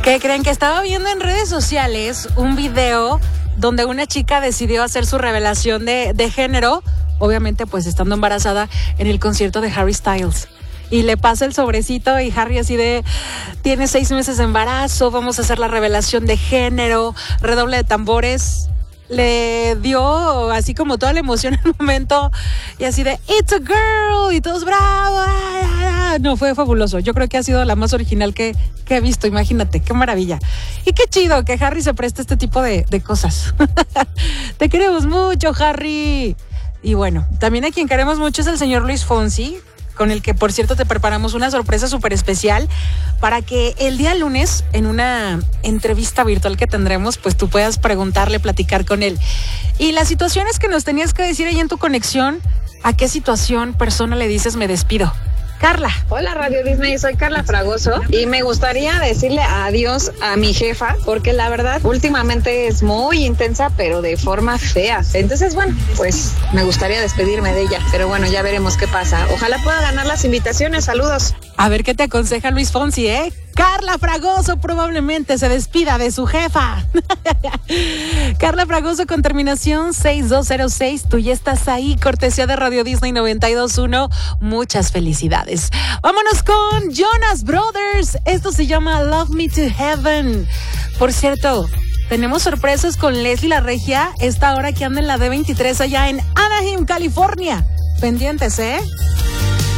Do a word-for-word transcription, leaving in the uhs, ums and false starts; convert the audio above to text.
¿Qué creen? Que estaba viendo en redes sociales un video donde una chica decidió hacer su revelación de, de género, obviamente pues estando embarazada, en el concierto de Harry Styles. Y le pasa el sobrecito y Harry así de, tiene seis meses de embarazo, vamos a hacer la revelación de género, redoble de tambores. Le dio así como toda la emoción en el momento y así de it's a girl y todos bravo. No, fue fabuloso. Yo creo que ha sido la más original que, que he visto. Imagínate, qué maravilla. Y qué chido que Harry se preste este tipo de, de cosas. Te queremos mucho, Harry. Y bueno, también a quien queremos mucho es el señor Luis Fonsi, con el que, por cierto, te preparamos una sorpresa súper especial para que el día lunes, en una entrevista virtual que tendremos, pues tú puedas preguntarle, platicar con él. Y las situaciones que nos tenías que decir ahí en tu conexión, ¿a qué situación, persona le dices me despido? Carla. Hola Radio Disney, soy Carla Fragoso y me gustaría decirle adiós a mi jefa porque la verdad últimamente es muy intensa pero de forma fea. Entonces bueno, pues me gustaría despedirme de ella, pero bueno, ya veremos qué pasa. Ojalá pueda ganar las invitaciones, saludos. A ver qué te aconseja Luis Fonsi, ¿eh? Carla Fragoso probablemente se despida de su jefa. Carla Fragoso con terminación seis dos cero seis. Tú ya estás ahí, cortesía de Radio Disney noventa y dos punto uno. Muchas felicidades. Vámonos con Jonas Brothers. Esto se llama Love Me to Heaven. Por cierto, tenemos sorpresas con Leslie La Regia esta hora que anda en la D veintitrés allá en Anaheim, California. Pendientes, ¿eh?